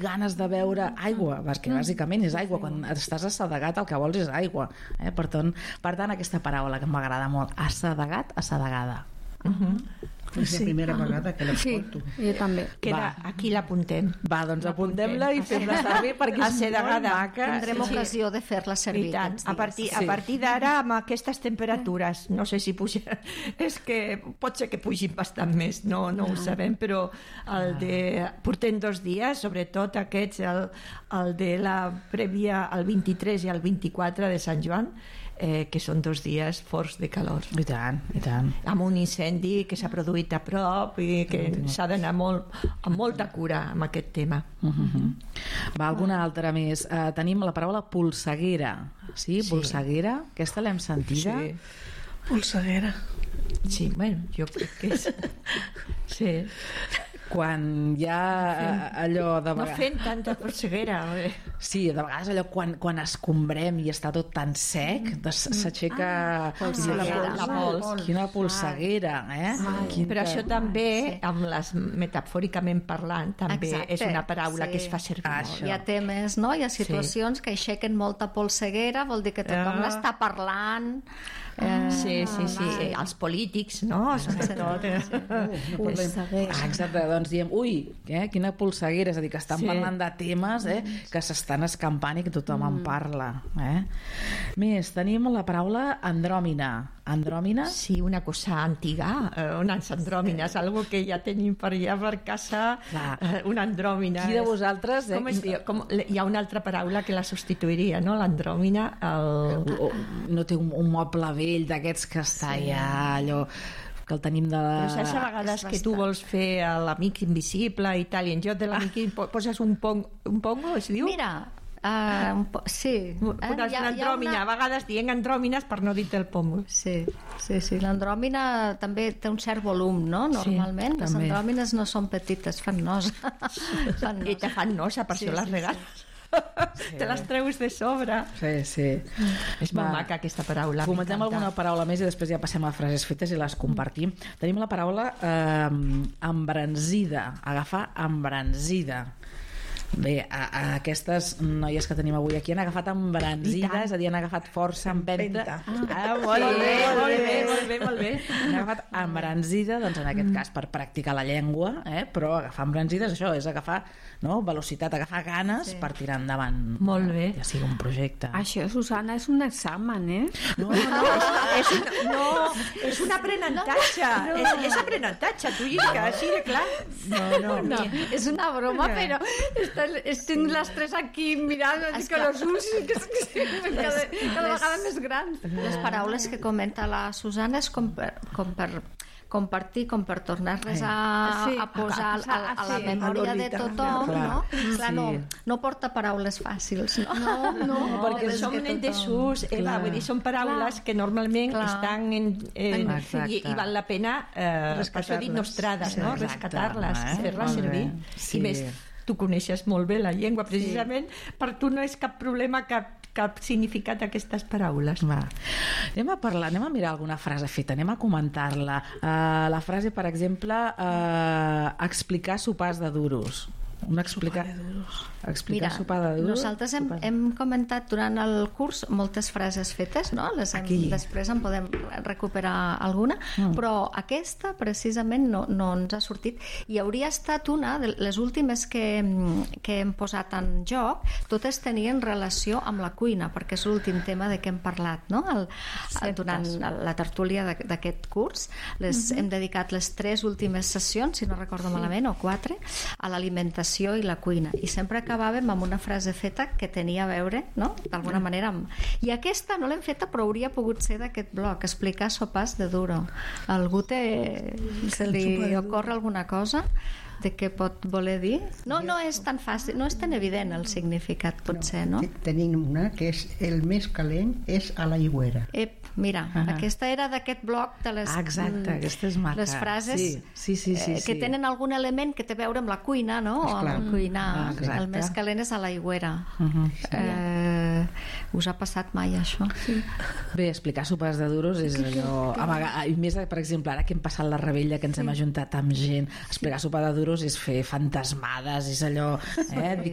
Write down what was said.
ganes de beure aigua, perquè bàsicament és aigua, quan estàs assedegat el que vols és aigua, per tant aquesta paraula que m'agrada molt, assedegat, assedegada. És la primera vegada que l'escolto. Sí, jo també. Aquí l'apuntem. Va, doncs apuntem-la i fem-la servir perquè és molt maca. Tindrem ocasió de fer-la servir. A partir d'ara, amb aquestes temperatures, no sé si puja, és que pot ser que pugin bastant més, no ho sabem, però portem 2 dies, sobretot aquests, el de la prèvia, el 23 i el 24 de Sant Joan, que són 2 dies forts de calor. I tant, i tant. Amb un incendi que s'ha produït a prop i que s'ha d'anar amb molta cura amb aquest tema. Va, alguna altra més. Tenim la paraula polseguera. Sí, polseguera? Aquesta l'hem sentida? Sí. Polseguera. Sí, bueno, jo crec que és... Sí. Quan hi ha allò de vegades... No fent tanta polseguera. Sí, de vegades allò quan escombrem i està tot tan sec, s'aixeca la pols. Quina polseguera, Però això també, metafòricament parlant, també és una paraula que es fa servir molt. Hi ha temes, no? Hi ha situacions que aixequen molta polseguera, vol dir que tothom l'està parlant. Sí, els polítics, no? Sobretot. Exacte, doncs diem, quina polseguera, és a dir, que estan parlant de temes que s'estan escampant i que tothom en parla. Més, tenim la paraula andròmina. Andròmina? Sí, una cosa antiga, unes andròmines, algo que ja tenim per allà per casa, una andròmina. Qui de vosaltres? Com es diu? Hi ha una altra paraula que la substituiria, no? L'andròmina. No té un moble vell d'aquests que està allà, allò que el tenim de... Però saps a vegades que tu vols fer l'amic invisible i tal, i en lloc de l'amic poses un pongo, es diu? Mira, sí. Una andròmina, a vegades dient andròmines per no dir-te el pomo. Sí. L'andròmina també té un cert volum, no? Normalment. Les andròmines no són petites, fan nosa. I te fan nosa, per això les regales. Te les treus de sobre. Sí. És molt maca aquesta paraula. Comentem alguna paraula més i després ja passem a frases fetes i les compartim. Tenim la paraula embranzida, agafar embranzida. Bé, aquestes noies que tenim avui aquí han agafat embranzida, és a dir, han agafat força, empenta. Molt bé. Han agafat embranzida, doncs en aquest cas per practicar la llengua, però agafar embranzida és això, és agafar velocitat, agafar ganes per tirar endavant. Molt bé. Ja sigui un projecte. Això, Susana, és un examen, No, és un aprenentatge. És aprenentatge, tu dius, així de clar. No, és una broma, però estem les tres aquí mirant que los ulls cada vegada més grans. Les paraules que comenta la Susana és com per compartir, com per tornar-les a posar a la memòria de tothom, no? Clar, no porta paraules fàcils, no? Perquè som en desús, vull dir, són paraules que normalment estan i val la pena, per això dic nostrades, no? Rescatar-les, fer-les servir. I més, tu coneixes molt bé la llengua, precisament per tu no és cap problema, cap significat d'aquestes paraules. Anem a mirar alguna frase feta, anem a comentar-la. La frase, per exemple, explicar sopars de duros. Explicar sopar de duros. Nosaltres hem comentat durant el curs moltes frases fetes, no? Després en podem recuperar alguna, però aquesta precisament no ens ha sortit, i hauria estat una de les últimes que hem posat en joc. Totes tenien relació amb la cuina, perquè és l'últim tema de què hem parlat, no? Durant la tertúlia d'aquest curs hem dedicat les 3 últimes sessions, si no recordo malament, o 4, a l'alimentació i la cuina, i sempre acabàvem amb una frase feta que tenia a veure, no?, d'alguna manera i aquesta no l'hem feta, però hauria pogut ser d'aquest bloc, explicar sopars de duro. Algú se li ocorre alguna cosa de què pot voler dir? No és tan fàcil, no és tan evident el significat, potser, no? Tenim una que és el més calent és a l'aigüera. Mira, aquesta era d'aquest bloc de les... Exacte, aquesta és maca. Les frases que tenen algun element que té a veure amb la cuina, no? O amb cuinar. El més calent és a l'aigüera. Us ha passat mai això? Bé, explicar sopars de duros és allò... I més, per exemple, ara que hem passat la rebella, que ens hem ajuntat amb gent, explicar sopar de duros és fer fantasmades, és allò...